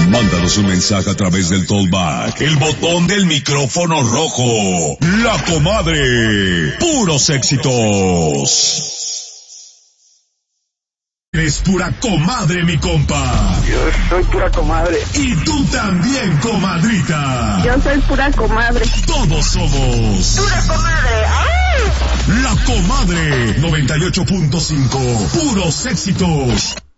Mándanos un mensaje a través del Tollback, el botón del micrófono rojo. La Comadre. Puros éxitos. Eres pura comadre, mi compa. Yo soy pura comadre. Y tú también, comadrita. Yo soy pura comadre. Todos somos Pura comadre. ¡Ay! La Comadre 98.5. Puros éxitos.